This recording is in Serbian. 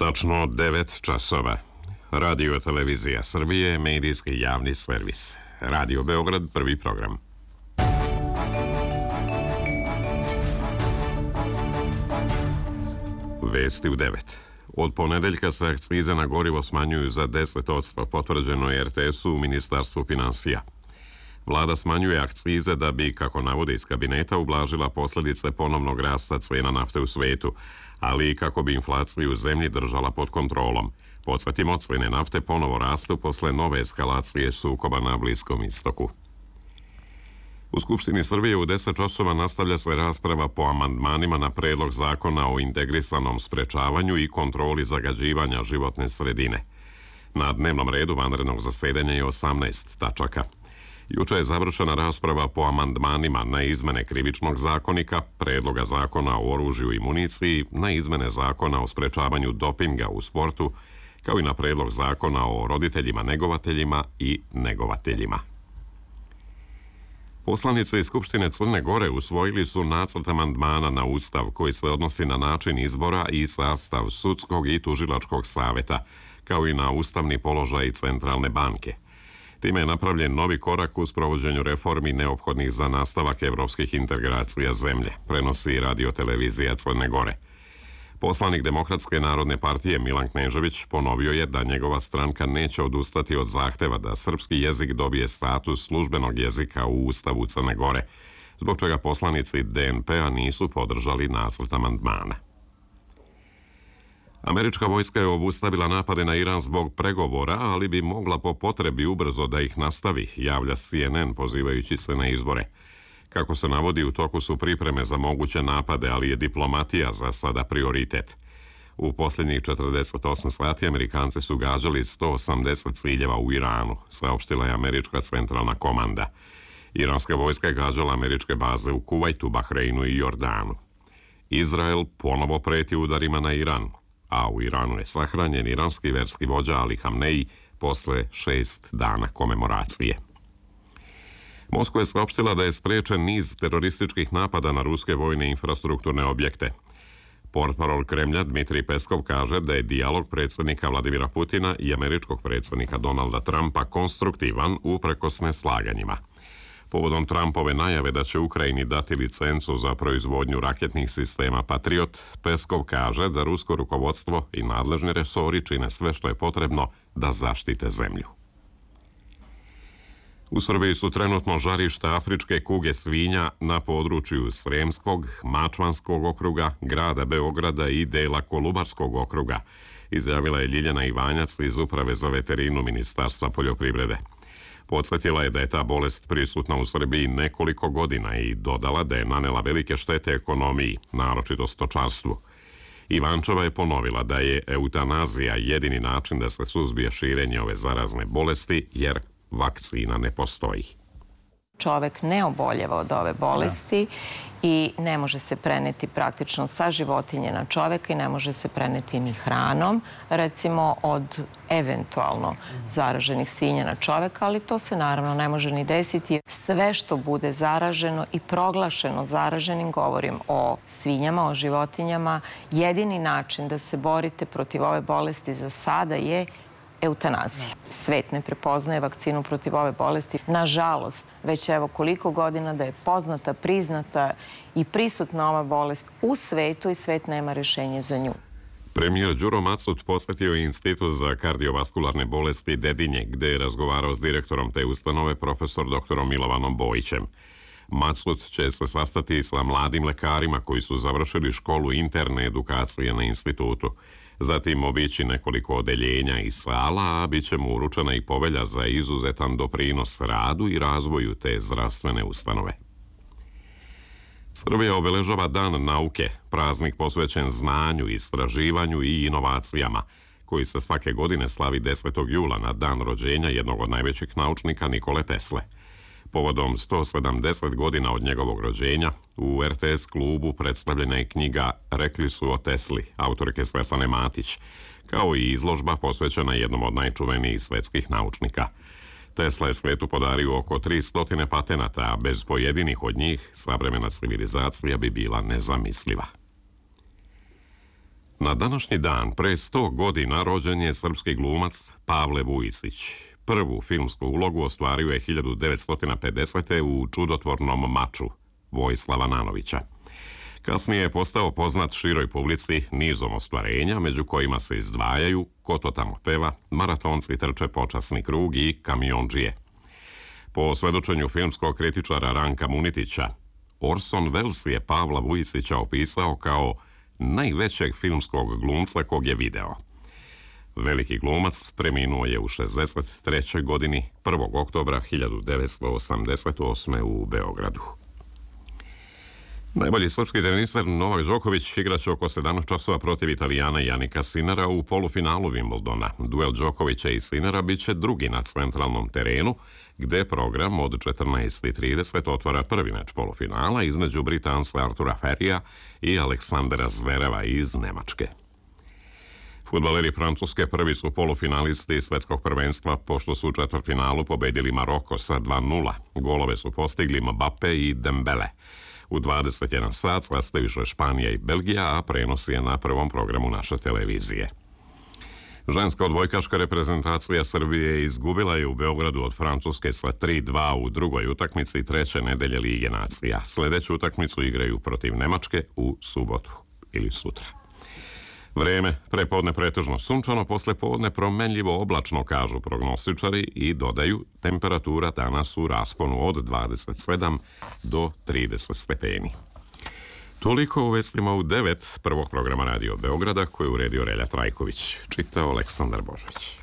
Tačno 9 časova. Radio Televizija Srbije, medijski javni servis. Radio Beograd, prvi program. Vesti u 9. Od ponedeljka se akcize na gorivo smanjuju za 10%, potvrđeno je RTS-u u Ministarstvu finansija. Vlada smanjuje akcize da bi, kako navode iz kabineta, ublažila posljedice ponovnog rasta cena nafte u svetu, ali i kako bi inflaciju u zemlji držala pod kontrolom. Podsjetimo, cene nafte ponovo rastu posle nove eskalacije sukoba na Bliskom istoku. U Skupštini Srbije u 10 časova nastavlja se rasprava po amandmanima na predlog zakona o integrisanom sprečavanju i kontroli zagađivanja životne sredine. Na dnevnom redu vanrednog zasedanja je 18 tačaka. Juče je završena rasprava po amandmanima na izmene Krivičnog zakonika, predloga zakona o oružju i municiji, na izmene zakona o sprečavanju dopinga u sportu, kao i na predlog zakona o roditeljima negovateljima i negovateljima. Poslanice iz Skupštine Crne Gore usvojili su nacrt amandmana na Ustav koji se odnosi na način izbora i sastav sudskog i tužilačkog saveta, kao i na ustavni položaj Centralne banke. Time je napravljen novi korak u sprovođenju reformi neophodnih za nastavak evropskih integracija zemlje, prenosi Radio Televizija Crne Gore. Poslanik Demokratske narodne partije Milan Knežević ponovio je da njegova stranka neće odustati od zahteva da srpski jezik dobije status službenog jezika u Ustavu Crne Gore, zbog čega poslanici DNP-a nisu podržali nacrt amandmana. Američka vojska je obustavila napade na Iran zbog pregovora, ali bi mogla po potrebi ubrzo da ih nastavi, javlja CNN pozivajući se na izbore. Kako se navodi, u toku su pripreme za moguće napade, ali je diplomatija za sada prioritet. U posljednjih 48 sati Amerikanci su gađali 180 ciljeva u Iranu, saopštila je američka centralna komanda. Iranska vojska je gađala američke baze u Kuvajtu, Bahreinu i Jordanu. Izrael ponovo preti udarima na Iran, a u Iranu je sahranjen iranski verski vođa Ali Hamneji posle 6 dana komemoracije. Moskva je saopštila da je sprečen niz terorističkih napada na ruske vojne infrastrukturne objekte. Portparol Kremlja Dmitrij Peskov kaže da je dijalog predsjednika Vladimira Putina i američkog predsjednika Donalda Trumpa konstruktivan uprkos neslaganjima. Povodom Trumpove najave da će Ukrajini dati licencu za proizvodnju raketnih sistema Patriot, Peskov kaže da rusko rukovodstvo i nadležni resori čine sve što je potrebno da zaštite zemlju. U Srbiji su trenutno žarišta afričke kuge svinja na području Sremskog, Mačvanskog okruga, grada Beograda i dela Kolubarskog okruga, izjavila je Ljiljana Ivanjac iz Uprave za veterinu Ministarstva poljoprivrede. Podsjetila je da je ta bolest prisutna u Srbiji nekoliko godina i dodala da je nanela velike štete ekonomiji, naročito stočarstvu. Ivančeva je ponovila da je eutanazija jedini način da se suzbije širenje ove zarazne bolesti, jer vakcina ne postoji. Čovek ne oboljeva od ove bolesti i ne može se preneti praktično sa životinje na čoveka i ne može se preneti ni hranom, recimo od eventualno zaraženih svinja na čoveka, ali to se naravno ne može ni desiti. Sve što bude zaraženo i proglašeno zaraženim, govorim o svinjama, o životinjama, jedini način da se borite protiv ove bolesti za sada je eutanazija. Svet ne prepoznaje vakcinu protiv ove bolesti. Nažalost, već evo koliko godina da je poznata, priznata i prisutna ova bolest u svetu i svet nema rješenje za nju. Premijer Đuro Macut posjetio je Institut za kardiovaskularne bolesti Dedinje, gde je razgovarao s direktorom te ustanove, profesor dr. Milovanom Bojićem. Macut će se sastati sa mladim lekarima koji su završili školu interne edukacije na institutu. Zatim obići nekoliko odeljenja i sala, a bit će mu uručena i povelja za izuzetan doprinos radu i razvoju te zdravstvene ustanove. Srbija obeležava Dan nauke, praznik posvećen znanju, istraživanju i inovacijama, koji se svake godine slavi 10. jula na dan rođenja jednog od najvećih naučnika Nikole Tesle. Povodom 170 godina od njegovog rođenja, u RTS klubu predstavljena je knjiga Rekli su o Tesli, autorke Svetlane Matić, kao i izložba posvećena jednom od najčuvenijih svetskih naučnika. Tesla je svetu podario oko 300 patenata, a bez pojedinih od njih savremena civilizacija bi bila nezamisliva. Na današnji dan, pre 100 godina, rođen je srpski glumac Pavle Vujisić. Prvu filmsku ulogu ostvario je 1950. u čudotvornom Maču Vojislava Nanovića. Kasnije je postao poznat široj publici nizom ostvarenja, među kojima se izdvajaju Ko to tamo peva, Maratonci trče počasni krug i Kamiondžije. Po svedočenju filmskog kritičara Ranka Munitića, Orson Welles je Pavla Vujisića opisao kao najvećeg filmskog glumca kog je video. Veliki glumac preminuo je u 63. godini 1. oktobra 1988. u Beogradu. Najbolji srpski teniser Novak Đoković igraće oko 17 časova protiv Italijana Janika Sinera u polufinalu Wimbledona. Duel Đokovića i Sinera biće drugi na centralnom terenu, gde program od 14:30 otvara prvi meč polufinala između Britanca Artura Ferija i Aleksandra Zvereva iz Nemačke. Fudbaleri Francuske prvi su polufinalisti svetskog prvenstva pošto su u četvrtfinalu pobedili Maroko sa 2:0. Golove su postigli Mbappe i Dembele. U 21 sat sastaju se Španija i Belgija, a prenos je na prvom programu naše televizije. Ženska odbojkaška reprezentacija Srbije izgubila je u Beogradu od Francuske sa 3:2 u drugoj utakmici treće nedelje Lige nacija. Sledeću utakmicu igraju protiv Nemačke u subotu ili sutra. Vreme, prepodne pretežno sunčano, posle podne promenljivo oblačno, kažu prognostičari i dodaju temperatura danas u rasponu od 27 do 30 stepeni. Toliko u vestima u 9 prvog programa Radio Beograda koje je uredio Relja Trajković. Čitao Aleksandar Božović.